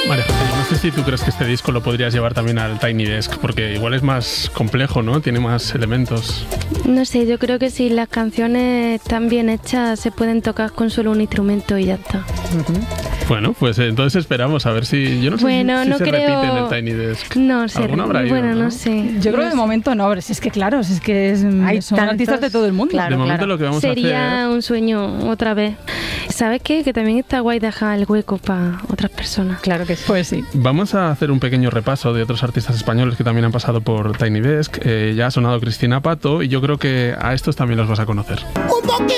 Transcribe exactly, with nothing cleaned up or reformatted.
María José, no sé si tú crees que este disco lo podrías llevar también al Tiny Desk, porque igual es más complejo, ¿no? Tiene más elementos. No sé, yo creo que si las canciones están bien hechas se pueden tocar con solo un instrumento y ya está. Uh-huh. Bueno, pues entonces esperamos a ver si... Yo no sé bueno, si, si no se creo... repite en el Tiny Desk. No sé. ¿Alguno habrá ido, bueno, no? no sé. Yo creo no que de momento no, pero si es que claro, si es que es, Hay son tantos, artistas de todo el mundo. Claro, de momento claro. lo que vamos Sería a hacer... un sueño otra vez. ¿Sabes qué? Que también está guay dejar el hueco para otras personas. Claro que sí. Pues sí. Vamos a hacer un pequeño repaso de otros artistas españoles que también han pasado por Tiny Desk. Eh, ya ha sonado Cristina Pato y yo creo que a estos también los vas a conocer.